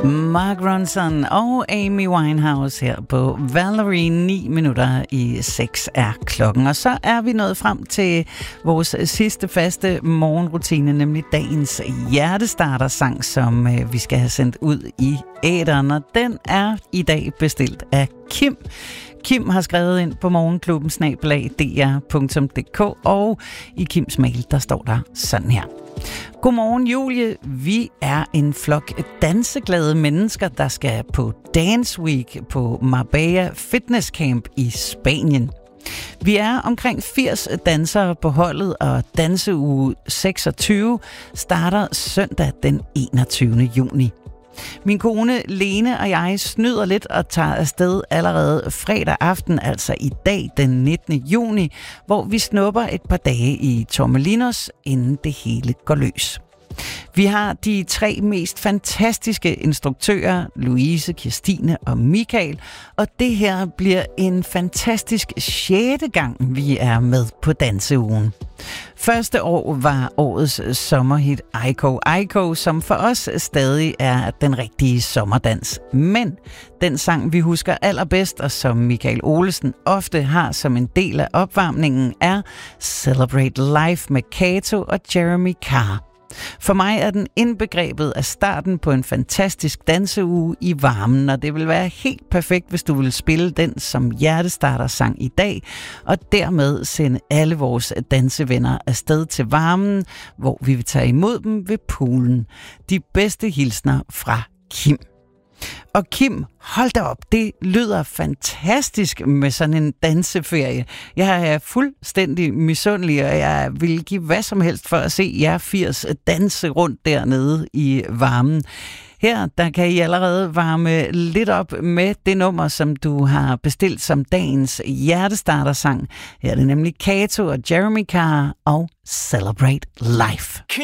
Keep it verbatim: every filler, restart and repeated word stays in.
Mark Ronson og Amy Winehouse her på Valerie. Ni minutter i seks er klokken. Og så er vi nået frem til vores sidste faste morgenrutine, nemlig dagens hjertestarter-sang, som øh, vi skal have sendt ud i æteren. Og den er i dag bestilt af Kim. Kim har skrevet ind på morgenklubben snabel-a d r punktum d k, og i Kims mail, der står der sådan her. Godmorgen, Julie. Vi er en flok danseglade mennesker, der skal på Dance Week på Marbella Fitness Camp i Spanien. Vi er omkring firs dansere på holdet, og danseuge seksogtyve starter søndag den enogtyvende juni. Min kone Lene og jeg snyder lidt og tager afsted allerede fredag aften, altså i dag den nittende juni, hvor vi snupper et par dage i Torremolinos, inden det hele går løs. Vi har de tre mest fantastiske instruktører, Louise, Kirstine og Michael, og det her bliver en fantastisk sjette gang, vi er med på danseugen. Første år var årets sommerhit Aiko Aiko, som for os stadig er den rigtige sommerdans. Men den sang, vi husker allerbedst, og som Michael Olesen ofte har som en del af opvarmningen, er Celebrate Life med Kato og Jeremy Carr. For mig er den indbegrebet af starten på en fantastisk danseuge i varmen, og det vil være helt perfekt, hvis du vil spille den som hjertestarter-sang i dag, og dermed sende alle vores dansevenner afsted til varmen, hvor vi vil tage imod dem ved poolen. De bedste hilsner fra Kim. Og Kim, hold da op, det lyder fantastisk med sådan en danseferie. Jeg er fuldstændig misundelig, og jeg vil give hvad som helst for at se jer firs danse rundt dernede i varmen. Her, der kan I allerede varme lidt op med det nummer, som du har bestilt som dagens hjertestarter-sang. Her er det nemlig Kato og Jeremy Carr og Celebrate Life.